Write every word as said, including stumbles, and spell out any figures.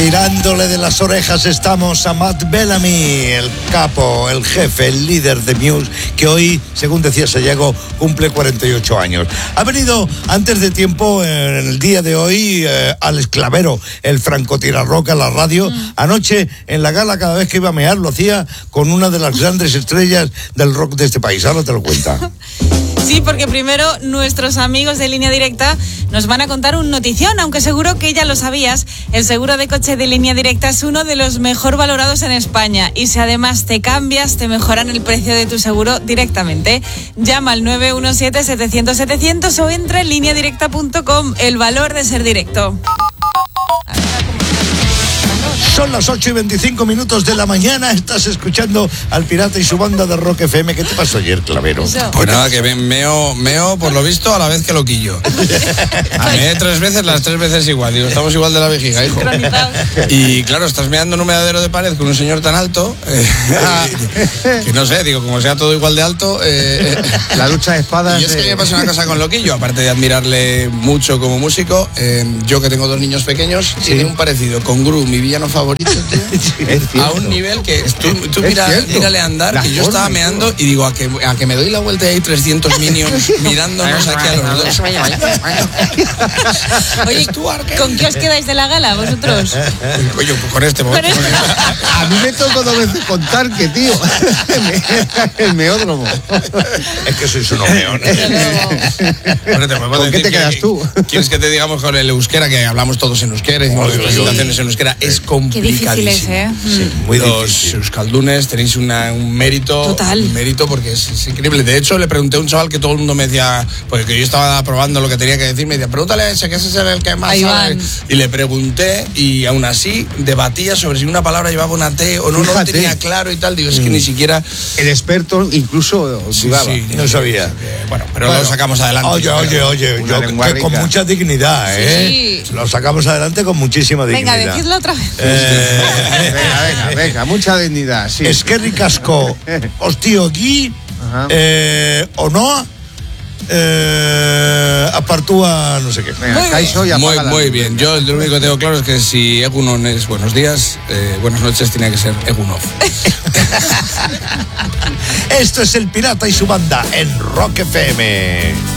Tirándole de las orejas estamos a Matt Bellamy, el capo, el jefe, el líder de Muse, que hoy, según decía Sayago, cumple cuarenta y ocho años. Ha venido antes de tiempo, en el día de hoy, eh, Alex Clavero, el francotirarroca en la radio. Mm. Anoche, en la gala, cada vez que iba a mear, lo hacía con una de las grandes estrellas del rock de este país. Ahora te lo cuenta. Sí, porque primero nuestros amigos de Línea Directa nos van a contar un notición, aunque seguro que ya lo sabías. El seguro de coche de Línea Directa es uno de los mejor valorados en España, y si además te cambias, te mejoran el precio de tu seguro directamente. Llama al nueve uno siete, setecientos, setecientos o entra en línea directa punto com. El valor de ser directo. Son las ocho y veinticinco minutos de la mañana. Estás escuchando al Pirata y su banda de Rock F M. ¿Qué te pasó ayer, Clavero? Pues nada, que meo, meo por lo visto a la vez que loquillo. Meé tres veces, las tres veces igual. Digo, estamos igual de la vejiga, hijo. Y claro, estás meando en un meadero de pared con un señor tan alto, eh, que no sé, digo, como sea todo igual de alto. Eh, la lucha de espadas. Y es que me pasa una cosa con loquillo, aparte de admirarle mucho como músico, eh, yo que tengo dos niños pequeños, sí. Tiene un parecido con Gru, mi villano favorito. Favorito, tío, a un nivel que tú, tú mira, mírale a andar, que yo estaba meando y digo, a que, a que me doy la vuelta y hay trescientos minions mirándonos aquí a los dos. Oye, ¿con qué os quedáis de la gala vosotros? Oye, pues con este, ¿Con este? A mí me tocó dos veces contar que, tío, el meódromo. Es que sois unos meones. ¿Con qué te quedas que, tú? ¿Quieres que te digamos con el euskera, que hablamos todos en euskera, hicimos las presentaciones en euskera? Es complicadísimo. Qué difícil es, ¿eh? Sí, muy Los difícil. Euskaldunes tenéis una, un mérito. Total. Un mérito porque es, es increíble. De hecho, le pregunté a un chaval que todo el mundo me decía, porque yo estaba probando lo que tenía que decir, me decía, pregúntale a ese, que ese es el que más sabe. Y le pregunté, y aún así debatía sobre si una palabra llevaba una T o no, no lo tenía claro y tal. Digo, es que ni siquiera. El experto incluso sí, dudaba. Sí, no sabía. Que, bueno, pero bueno, lo sacamos adelante. Oye, oye, oye, yo, que con mucha dignidad, ¿eh? Sí. Lo sacamos adelante con muchísima dignidad. Venga, decidlo otra vez. Eh, venga, venga, venga, mucha dignidad, sí. Eskerrik asko, hostío Gui, eh, Onoa, eh, Apartúa, no sé qué. Venga, Kaiso y muy, muy bien. Yo lo único que tengo claro es que si Egunon es buenos días, eh, buenas noches tiene que ser Egunov. Esto es el Pirata y su banda en Rock F M.